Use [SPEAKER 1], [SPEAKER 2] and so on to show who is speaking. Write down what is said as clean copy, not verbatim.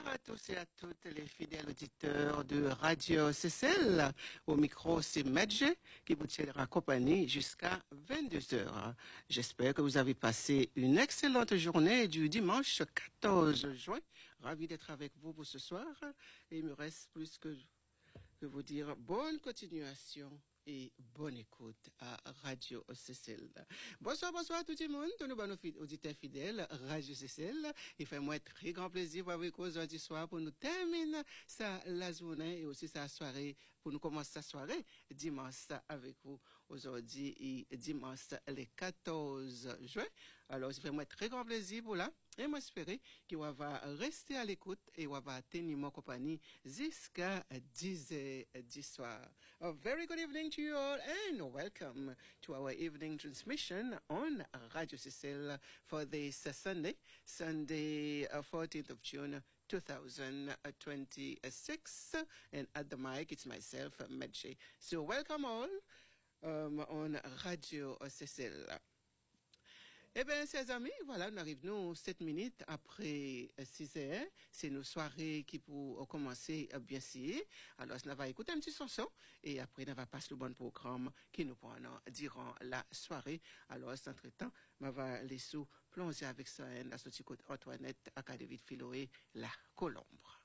[SPEAKER 1] Bonsoir à tous et à toutes les fidèles auditeurs de Radio CCL. Au micro, c'est Medje qui vous tiendra compagnie jusqu'à 22h. J'espère que vous avez passé une excellente journée du dimanche 14 juin. Ravi d'être avec vous pour ce soir. Et il me reste plus que vous dire bonne continuation et bonne écoute à Radio CCL. Bonsoir tout le monde, tous nos auditeurs fidèles, Radio CCL. Il fait moi très grand plaisir pour avec vous aujourd'hui soir pour nous terminer la journée et aussi sa soirée, pour nous commencer sa soirée dimanche avec vous aujourd'hui et dimanche le 14 juin. Alors, il fait moi très grand plaisir pour là. Et moi, j'espère qu'il va rester à l'écoute et va tenir mon compagnie jusqu'à 10h du soir. A very good evening to you all and welcome to our evening transmission on Radio CCL for this Sunday, 14th of June, 2026. And at the mic, it's myself, Medje. So welcome all on Radio CCL. Eh bien, chers amis, voilà, nous arrivons 7 minutes après 6 heures. C'est nos soirées qui pour commencer bien sûr. Alors, on va écouter un petit chanson et après, on va passer le bon programme qui nous prend durant la soirée. Alors, entre-temps, on va laisser plonger avec ça, la sortie côte Antoinette, à David Philoé, la Colombre.